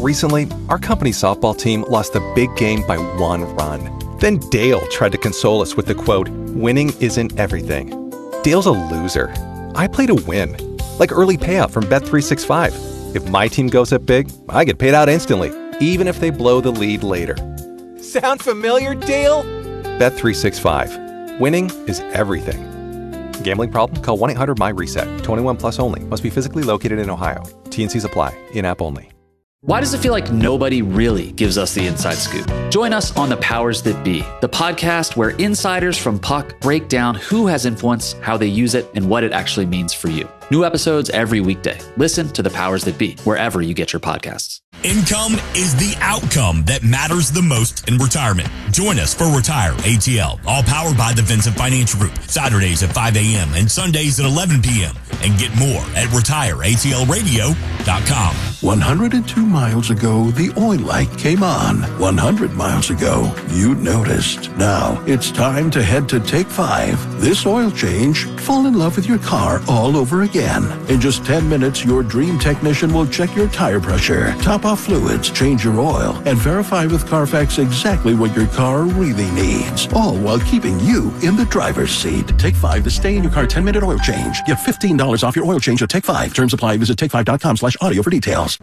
Recently, our company softball team lost a big game by 1 run. Then Dale tried to console us with the quote, "Winning isn't everything." Dale's a loser. I play to win. Like early payout from Bet365. If my team goes up big, I get paid out instantly, even if they blow the lead later. Sound familiar, Dale? Bet365. Winning is everything. Gambling problem? Call 1-800-MY-RESET. 21 plus only. Must be physically located in Ohio. T&Cs apply. In-app only. Why does it feel like nobody really gives us the inside scoop? Join us on The Powers That Be, the podcast where insiders from Puck break down who has influence, how they use it, and what it actually means for you. New episodes every weekday. Listen to The Powers That Be wherever you get your podcasts. Income is the outcome that matters the most in retirement. Join us for Retire ATL, all powered by the Vincent Financial Group. Saturdays at 5 a.m. and Sundays at 11 p.m. And get more at retireatlradio.com. 102 miles ago, the oil light came on. 100 miles ago, you noticed. Now, it's time to head to Take 5. This oil change, fall in love with your car all over again. In just 10 minutes, your dream technician will check your tire pressure, top off fluids, change your oil, and verify with Carfax exactly what your car really needs. All while keeping you in the driver's seat. Take 5 to stay in your car 10-minute oil change. Get $15 off your oil change at Take 5. Terms apply. Visit take5.com/audio for details.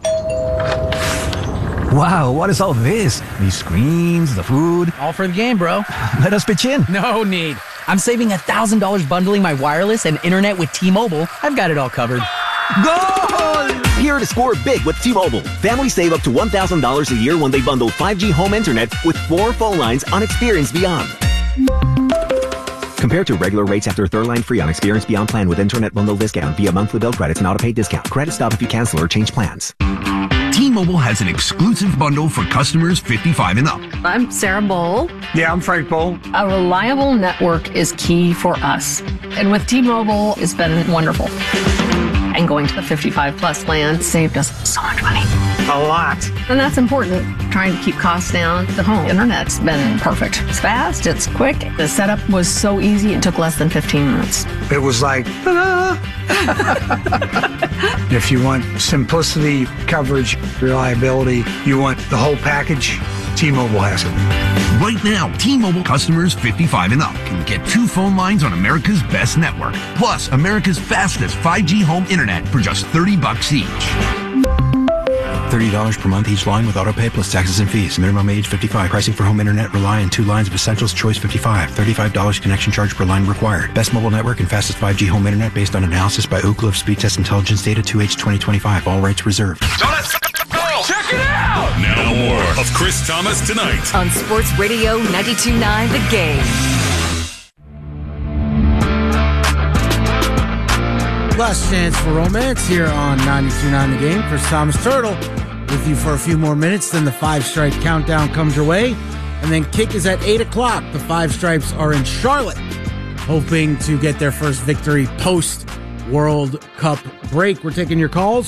Wow, what is all this? These screens, the food. All for the game, bro. Let us pitch in. No need. I'm saving $1,000 bundling my wireless and internet with T-Mobile. I've got it all covered. Goal! Here to score big with T-Mobile. Families save up to $1,000 a year when they bundle 5G home internet with 4 phone lines on Experience Beyond. Compared to regular rates after third line free on Experience Beyond plan with internet bundle discount via monthly bill credits and auto-pay discount. Credit stop if you cancel or change plans. T-Mobile has an exclusive bundle for customers 55 and up. I'm Sarah Bowl. Yeah, I'm Frank Bowl. A reliable network is key for us. And with T-Mobile, it's been wonderful. And going to the 55 plus plan saved us so much money. A lot. And that's important. Trying to keep costs down. The home internet's been perfect. It's fast, it's quick. The setup was so easy, it took less than 15 minutes. It was like, ta-da! If you want simplicity, coverage, reliability, you want the whole package, T-Mobile has it. Right now, T-Mobile customers 55 and up can get 2 phone lines on America's best network, plus America's fastest 5G home internet for just $30 each. $30 per month each line with autopay plus taxes and fees. Minimum age 55. Pricing for home internet rely on 2 lines of Essentials Choice 55. $35 connection charge per line required. Best mobile network and fastest 5G home internet based on analysis by Ookla of Speed Test Intelligence data 2H 2025. All rights reserved. So let's go! Check it out! Now more of Chris Thomas Tonight on Sports Radio 92.9 The Game. Last chance for romance here on 92.9 The Game. Chris Thomas Turtle with you for a few more minutes. Then the 5 Stripe Countdown comes your way. And then kick is at 8 o'clock. The 5 Stripes are in Charlotte, hoping to get their first victory post-World Cup break. We're taking your calls,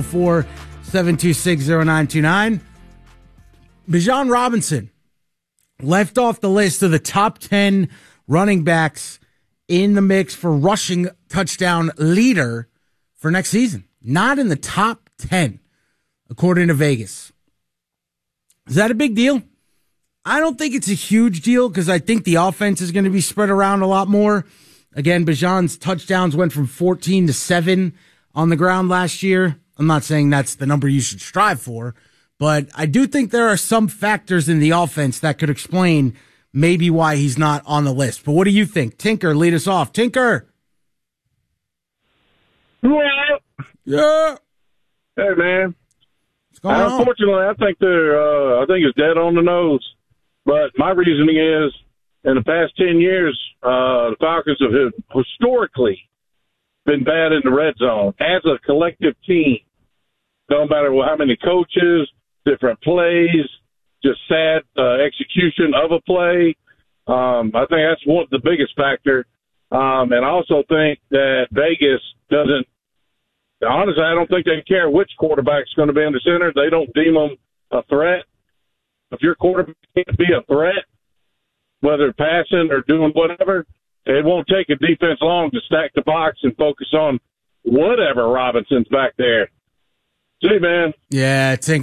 404-726-0929. Bijan Robinson left off the list of the top 10 running backs in the mix for rushing touchdown leader for next season. Not in the top 10, according to Vegas. Is that a big deal? I don't think it's a huge deal because I think the offense is going to be spread around a lot more. Again, Bijan's touchdowns went from 14 to 7 on the ground last year. I'm not saying that's the number you should strive for, but I do think there are some factors in the offense that could explain maybe why he's not on the list. But what do you think? Tinker, lead us off. Tinker. Yeah. Hey, man. What's going on? Unfortunately, I think it's dead on the nose. But my reasoning is, in the past 10 years, the Falcons have historically been bad in the red zone as a collective team. No matter how many coaches, different plays, just sad execution of a play. I think that's the biggest factor. And I also think that Vegas doesn't – honestly, I don't think they care which quarterback's going to be in the center. They don't deem them a threat. If your quarterback can't be a threat, whether passing or doing whatever, it won't take a defense long to stack the box and focus on whatever Robinson's back there. See, man. Yeah, Tinker.